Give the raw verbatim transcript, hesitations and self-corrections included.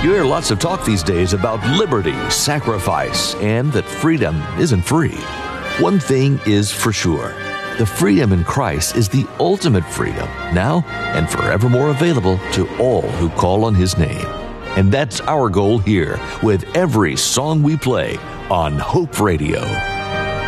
You hear lots of talk these days about liberty, sacrifice, and that freedom isn't free. One thing is for sure. The freedom in Christ is the ultimate freedom, now and forevermore available to all who call on His name. And that's our goal here with every song we play on Hope Radio.